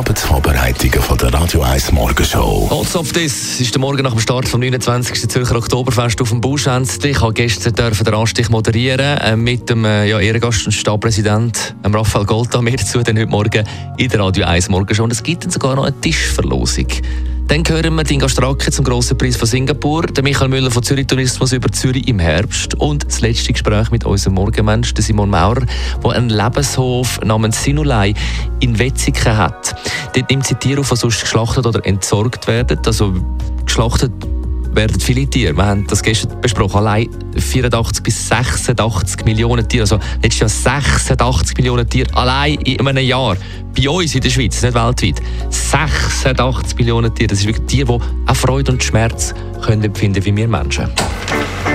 Vorbereitungen von der Radio 1 Morgenshow. Hot's of this ist der Morgen nach dem Start vom 29. Zürcher Oktoberfest auf dem Buschenz. Ich habe gestern den Anstich moderieren mit dem Ehrengast und Stadtpräsident Raphael Golta. Mehr dazu dann heute Morgen in der Radio 1 Morgenshow. Und es gibt dann sogar noch eine Tischverlosung. Dann hören wir Inga Stracke zum Grossen Preis von Singapur, den Michael Müller von Zürich Tourismus über Zürich im Herbst und das letzte Gespräch mit unserem Morgenmensch, der Simon Maurer, der einen Lebenshof namens Sinulei in Wetzikon hat. Dort nimmt sie Tiere auf, die sonst geschlachtet oder entsorgt werden. Also geschlachtet werden viele Tiere. Wir haben das gestern besprochen. Allein 84 bis 86 Millionen Tiere. Also letztes Jahr 86 Millionen Tiere. Allein in einem Jahr. Bei uns in der Schweiz, nicht weltweit. 86 Millionen Tiere. Das ist wirklich Tiere, die auch Freude und Schmerz können empfinden wie wir Menschen.